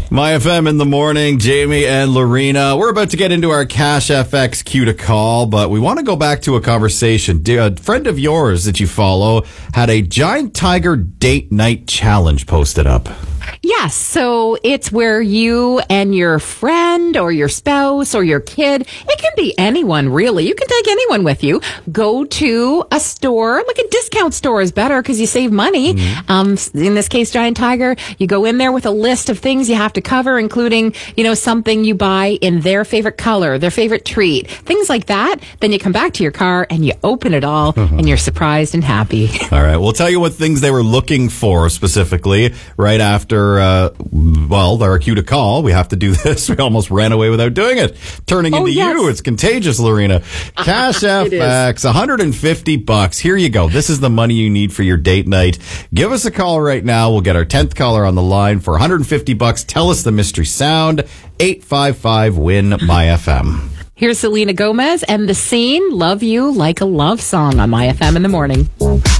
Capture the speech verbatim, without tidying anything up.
My F M in the morning, Jamie and Lorena. We're about to get into our Cash F X cue to call, but we want to go back to a conversation. A friend of yours that you follow had a giant tiger date night challenge posted up. Yes, so it's where you and your friend or your spouse or your kid, it can be anyone really, you can take anyone with you, go to a store, like a discount store is better because you save money. Mm-hmm. Um, in this case, Giant Tiger, you go in there with a list of things you have to cover, including, you know, something you buy in their favorite color, their favorite treat, things like that. Then you come back to your car and you open it all mm-hmm. and you're surprised and happy. All right, we'll tell you what things they were looking for specifically right after Uh, well, our cue to call. We have to do this. We almost ran away without doing it. Turning oh, into yes. you. It's contagious, Lorena. Cash F X, one hundred fifty bucks. Here you go. This is the money you need for your date night. Give us a call right now. We'll get our tenth caller on the line for one hundred fifty bucks. Tell us the mystery sound. eight five five win my F M. Here's Selena Gomez and The Scene. Love You Like a Love Song on My F M in the morning.